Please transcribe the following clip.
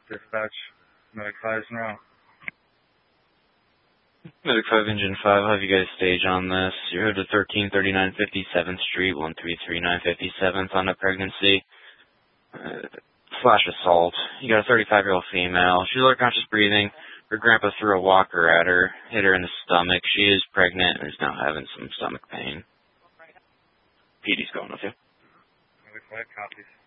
Dispatch, Medic 5's now. Medic 5, Engine 5, I'll have you guys stage on this. You're headed to 1339 57th Street, 1339 57th on a pregnancy. Slash assault. You got a 35-year-old female. She's under conscious breathing. Her grandpa threw a walker at her, hit her in the stomach. She is pregnant and is now having some stomach pain. PD's going with you. Medic 5 copies.